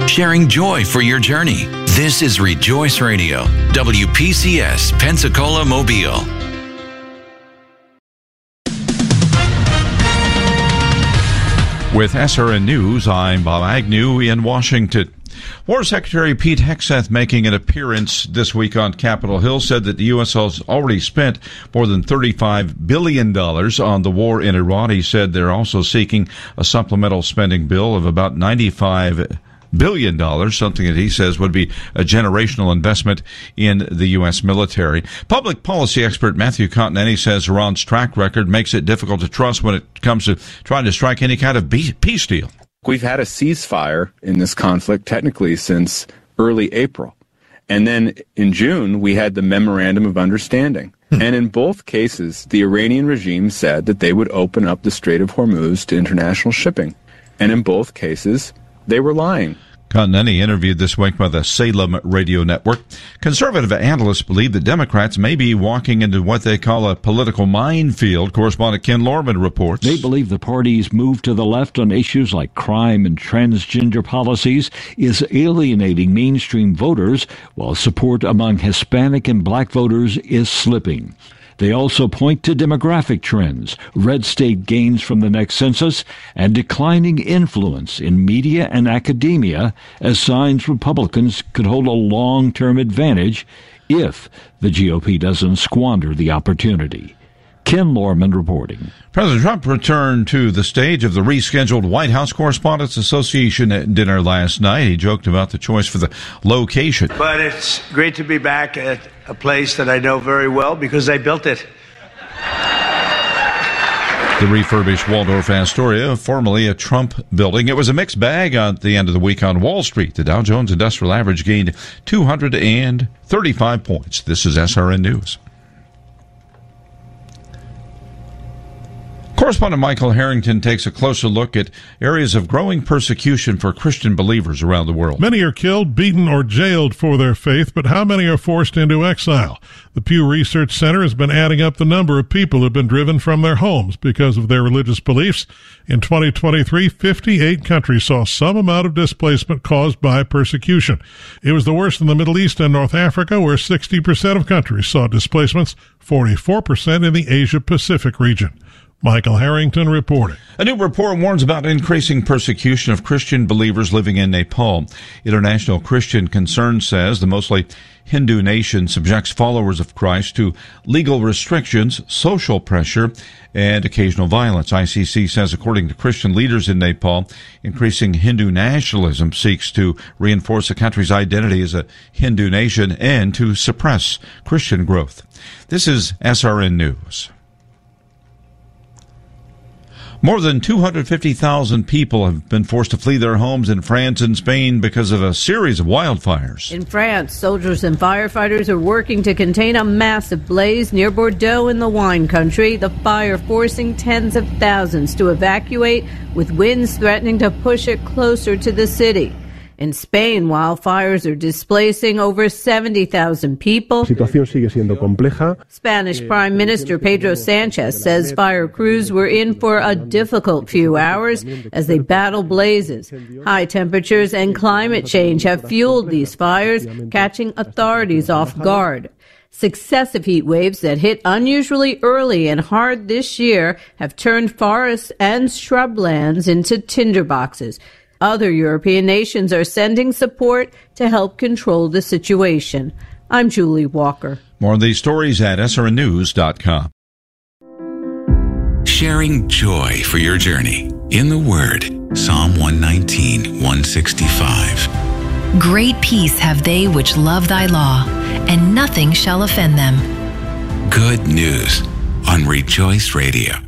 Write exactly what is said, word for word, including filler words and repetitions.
sharing joy for your journey. This is Rejoice Radio, W P C S, Pensacola, Mobile. With S R N News, I'm Bob Agnew in Washington. War Secretary Pete Hegseth, making an appearance this week on Capitol Hill, said that the U S has already spent more than thirty-five billion dollars on the war in Iran. He said they're also seeking a supplemental spending bill of about ninety-five billion dollars, something that he says would be a generational investment in the U S military. Public policy expert Matthew Continetti says Iran's track record makes it difficult to trust when it comes to trying to strike any kind of peace deal. We've had a ceasefire in this conflict technically since early April. And then in June, we had the Memorandum of Understanding. Hmm. And in both cases, the Iranian regime said that they would open up the Strait of Hormuz to international shipping. And in both cases, they were lying. Continetti, interviewed this week by the Salem Radio Network. Conservative analysts believe that Democrats may be walking into what they call a political minefield. Correspondent Ken Lorman reports. They believe the party's move to the left on issues like crime and transgender policies is alienating mainstream voters, while support among Hispanic and black voters is slipping. They also point to demographic trends, red state gains from the next census, and declining influence in media and academia as signs Republicans could hold a long-term advantage if the G O P doesn't squander the opportunity. Ken Lorman reporting. President Trump returned to the stage of the rescheduled White House Correspondents Association dinner last night. He joked about the choice for the location. But it's great to be back at a place that I know very well because I built it. The refurbished Waldorf Astoria, formerly a Trump building. It was a mixed bag at the end of the week on Wall Street. The Dow Jones Industrial Average gained two hundred thirty-five points. This is S R N News. Correspondent Michael Harrington takes a closer look at areas of growing persecution for Christian believers around the world. Many are killed, beaten, or jailed for their faith, but how many are forced into exile? The Pew Research Center has been adding up the number of people who have been driven from their homes because of their religious beliefs. In twenty twenty-three, fifty-eight countries saw some amount of displacement caused by persecution. It was the worst in the Middle East and North Africa, where sixty percent of countries saw displacements, forty-four percent in the Asia-Pacific region. Michael Harrington reporting. A new report warns about increasing persecution of Christian believers living in Nepal. International Christian Concern says the mostly Hindu nation subjects followers of Christ to legal restrictions, social pressure, and occasional violence. I C C says, according to Christian leaders in Nepal, increasing Hindu nationalism seeks to reinforce the country's identity as a Hindu nation and to suppress Christian growth. This is S R N News. More than two hundred fifty thousand people have been forced to flee their homes in France and Spain because of a series of wildfires. In France, soldiers and firefighters are working to contain a massive blaze near Bordeaux in the wine country, the fire forcing tens of thousands to evacuate, with winds threatening to push it closer to the city. In Spain, wildfires are displacing over seventy thousand people. Spanish Prime Minister Pedro Sanchez says fire crews were in for a difficult few hours as they battle blazes. High temperatures and climate change have fueled these fires, catching authorities off guard. Successive heat waves that hit unusually early and hard this year have turned forests and shrublands into tinderboxes. Other European nations are sending support to help control the situation. I'm Julie Walker. More of these stories at S R N news dot com. Sharing joy for your journey in the Word. Psalm one nineteen, one sixty-five. Great peace have they which love thy law, and nothing shall offend them. Good news on Rejoice Radio.